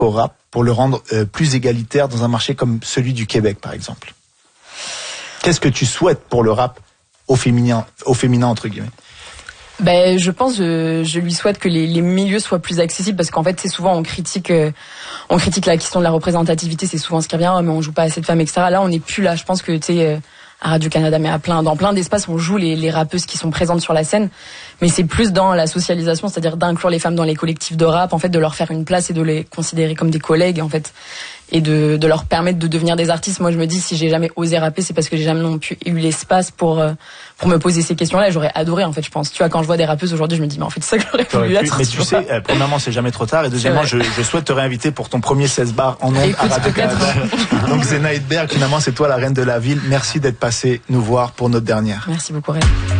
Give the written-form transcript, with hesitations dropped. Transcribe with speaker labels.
Speaker 1: au rap pour le rendre plus égalitaire dans un marché comme celui du Québec, par exemple? Qu'est-ce que tu souhaites pour le rap au féminin entre guillemets?
Speaker 2: Ben, je pense, je lui souhaite que les milieux soient plus accessibles, parce qu'en fait, c'est souvent on critique la question de la représentativité, c'est souvent ce qui revient, mais on joue pas assez de femmes, etc. Là, on n'est plus là. Je pense que, tu sais, à Radio-Canada, mais dans plein d'espaces, on joue les rappeuses qui sont présentes sur la scène, mais c'est plus dans la socialisation, c'est-à-dire d'inclure les femmes dans les collectifs de rap, en fait, de leur faire une place et de les considérer comme des collègues, en fait, et de leur permettre de devenir des artistes. Moi, je me dis, si j'ai jamais osé rapper, c'est parce que j'ai jamais non plus eu l'espace pour me poser ces questions-là. Et j'aurais adoré, en fait, je pense. Tu vois, quand je vois des rappeuses aujourd'hui, je me dis, mais en fait, c'est ça que j'aurais voulu être.
Speaker 1: Mais tu sais, premièrement, c'est jamais trop tard. Et deuxièmement, je souhaite te réinviter pour ton premier 16 bars en ondes à Radio-Canada. Donc, Zéna Edberg, finalement, c'est toi la reine de la ville. Merci d'être passée nous voir pour notre dernière.
Speaker 2: Merci beaucoup, Ray.